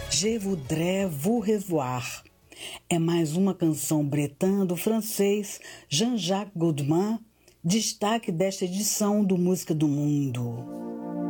Je voudrais vous revoir. É mais uma canção bretã do francês Jean-Jacques Goldman, destaque desta edição do Música do Mundo.